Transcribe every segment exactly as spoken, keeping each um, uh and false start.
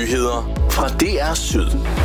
Nyheder fra D R Syd.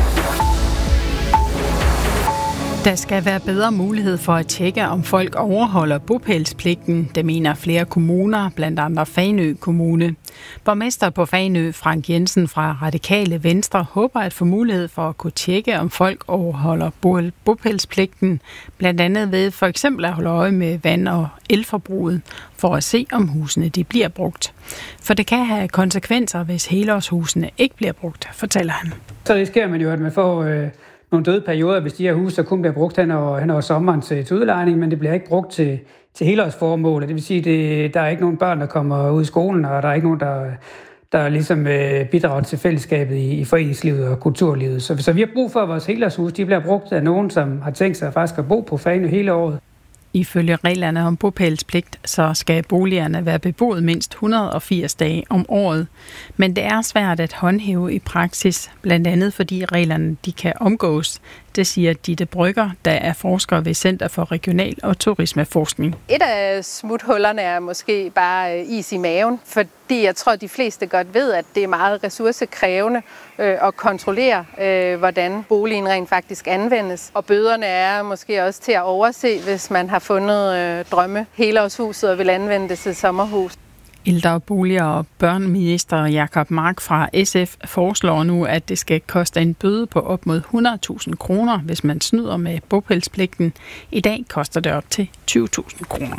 Der skal være bedre mulighed for at tjekke, om folk overholder bopælspligten. Det mener flere kommuner, blandt andre Fanø Kommune. Borgmester på Fanø, Frank Jensen fra Radikale Venstre, håber at få mulighed for at kunne tjekke, om folk overholder bopælspligten. Blandt andet ved for eksempel at holde øje med vand- og elforbruget, for at se, om husene de bliver brugt. For det kan have konsekvenser, hvis helårshusene ikke bliver brugt, fortæller han. Så risikerer man jo, at man får øh, nogle døde perioder, hvis de her huse kun bliver brugt hen over, hen over sommeren til, til udlejning, men det bliver ikke brugt til, til helårsformål. Det vil sige, at der er ikke nogen børn, der kommer ud i skolen, og der er ikke nogen, der, der ligesom øh, bidrager til fællesskabet i, i foreningslivet og kulturlivet. Så, så vi har brug for, at vores helårshus de bliver brugt af nogen, som har tænkt sig faktisk at bo på Fanø hele året. Ifølge reglerne om bopælspligt, så skal boligerne være beboet mindst et hundrede og firs dage om året. Men det er svært at håndhæve i praksis, blandt andet fordi reglerne de kan omgås. Det siger Ditte Brygger, der er forsker ved Center for Regional- og Turismeforskning. Et af smuthullerne er måske bare is i maven, fordi jeg tror, at de fleste godt ved, at det er meget ressourcekrævende at kontrollere, hvordan boligen rent faktisk anvendes. Og bøderne er måske også til at overse, hvis man har fundet drømme helårshuset og vil anvende det til sommerhus. Ældre boliger og børneminister Jacob Mark fra S F foreslår nu, at det skal koste en bøde på op mod hundrede tusind kroner, hvis man snyder med bopælspligten. I dag koster det op til tyve tusind kroner.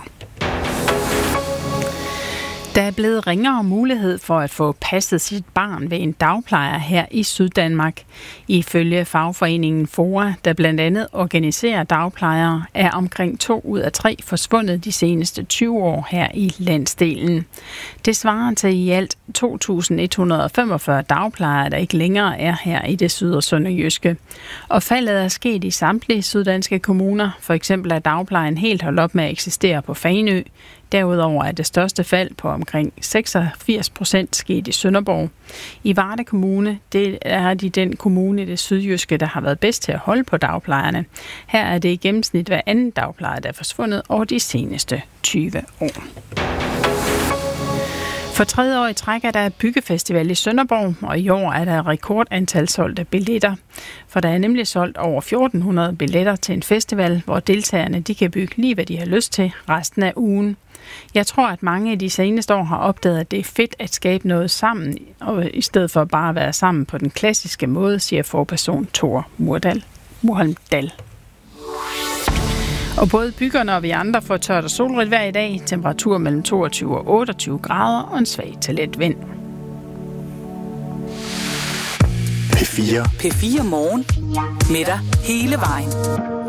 Der er blevet ringere mulighed for at få passet sit barn ved en dagplejer her i Syddanmark. Ifølge fagforeningen FOA, der blandt andet organiserer dagplejere, er omkring to ud af tre forsvundet de seneste tyve år her i landsdelen. Det svarer til i alt to tusind et hundrede og femogfyrre dagplejere, der ikke længere er her i det syd- og sønderjyske. Og faldet er sket i samtlige syddanske kommuner. For eksempel er dagplejen helt holdt op med at eksistere på Fanø. Derudover er det største fald på omkring seksogfirs procent sket i Sønderborg. I Varde Kommune, det er de den kommune i det sydjyske, der har været bedst til at holde på dagplejerne. Her er det i gennemsnit hver anden dagplejer, der er forsvundet over de seneste tyve år. For tredje år i træk er der byggefestival i Sønderborg, og i år er der rekordantal solgte billetter. For der er nemlig solgt over fjorten hundrede billetter til en festival, hvor deltagerne de kan bygge lige, hvad de har lyst til resten af ugen. Jeg tror, at mange af de seneste år har opdaget, at det er fedt at skabe noget sammen, og i stedet for bare at være sammen på den klassiske måde, siger forperson Thor Murdal. Murholmdal. Og både byggerne og vi andre får tørt og solrigt vejr i dag. Temperatur mellem toogtyve og otteogtyve grader og en svag til let vind. P fire. P fire Morgen. Med dig hele vejen.